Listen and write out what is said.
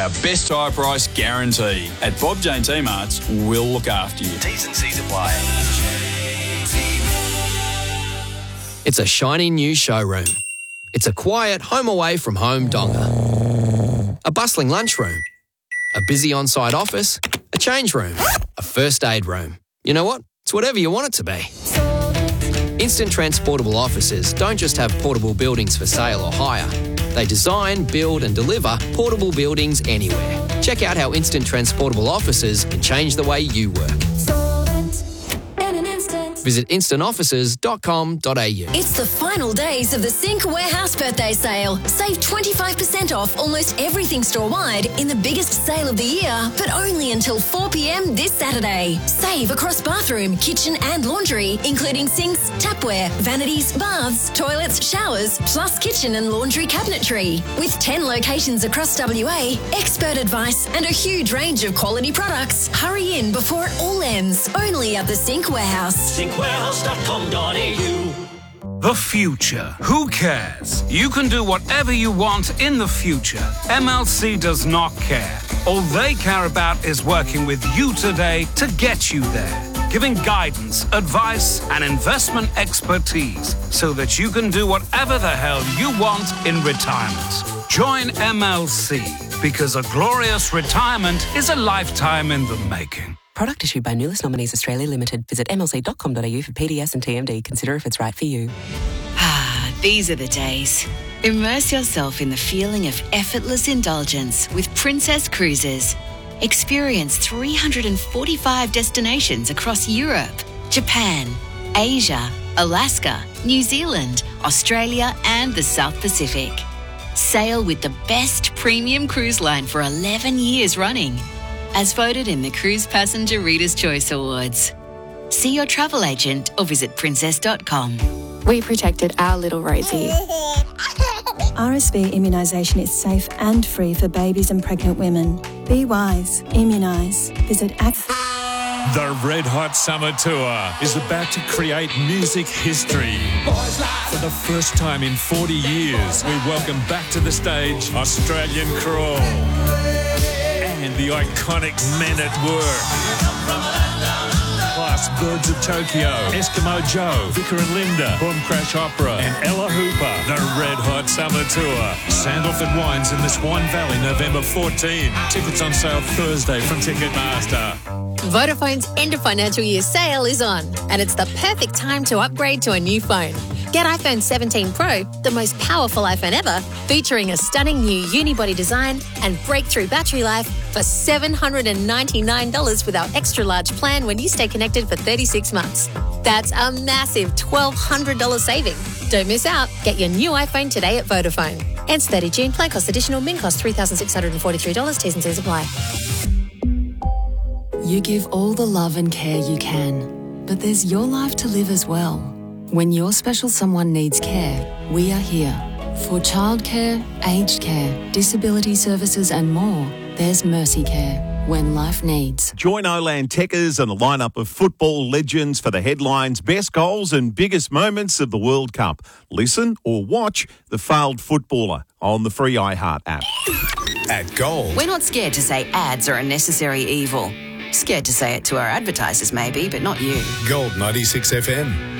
Our best tyre price guarantee. At Bob Jane T-Marts, we'll look after you. T's and C's apply. It's a shiny new showroom. It's a quiet home away from home donga. A bustling lunchroom. A busy on-site office. A change room. A first aid room. You know what? It's whatever you want it to be. Instant Transportable Offices don't just have portable buildings for sale or hire. They design, build and deliver portable buildings anywhere. Check out how Instant Transportable Offices can change the way you work. Visit instantoffices.com.au. It's the final days of the Sync Warehouse birthday sale. Save 25% off almost everything store-wide in the biggest sale of the year, but only until 4 p.m. this Saturday. Save across bathroom, kitchen and laundry, including sinks, tapware, vanities, baths, toilets, showers, plus kitchen and laundry cabinetry. With 10 locations across WA, expert advice and a huge range of quality products. Hurry in before it all ends. Only at the Sync Warehouse. Warehouse.com.au. The future. Who cares? You can do whatever you want in the future. MLC does not care. All they care about is working with you today to get you there. Giving guidance, advice and investment expertise so that you can do whatever the hell you want in retirement. Join MLC because a glorious retirement is a lifetime in the making. Product issued by Nulis Nominees Australia Limited. Visit mlc.com.au for PDS and TMD. Consider if it's right for you. These are the days. Immerse yourself in the feeling of effortless indulgence with Princess Cruises. Experience 345 destinations across Europe, Japan, Asia, Alaska, New Zealand, Australia and the South Pacific. Sail with the best premium cruise line for 11 years running, as voted in the Cruise Passenger Reader's Choice Awards. See your travel agent or visit princess.com. We protected our little Rosie. RSV immunisation is safe and free for babies and pregnant women. Be wise. Immunise. Visit The Red Hot Summer Tour is about to create music history. For the first time in 40 years, we welcome back to the stage Australian Crawl and the iconic Men at Work. Plus Birds of Tokyo, Eskimo Joe, Vicar and Linda, Boom Crash Opera and Ella Hooper. The Red Hot Summer Tour. Sandalford Wines in the Swan Valley, November 14. Tickets on sale Thursday from Ticketmaster. Vodafone's end of financial year sale is on, and it's the perfect time to upgrade to a new phone. Get iPhone 17 Pro, the most powerful iPhone ever, featuring a stunning new unibody design and breakthrough battery life for $799 with our extra large plan when you stay connected for 36 months. That's a massive $1,200 saving. Don't miss out. Get your new iPhone today at Vodafone. Ends 30 June. Plan cost additional. Min cost $3,643. T's and C's apply. You give all the love and care you can, but there's your life to live as well. When your special someone needs care, we are here. For childcare, aged care, disability services and more, there's Mercy Care. When life needs. Join Oland Techers and a lineup of football legends for the headlines, best goals and biggest moments of the World Cup. Listen or watch The Failed Footballer on the free iHeart app. At Gold. We're not scared to say ads are a necessary evil. Scared to say it to our advertisers maybe, but not you. Gold 96 FM.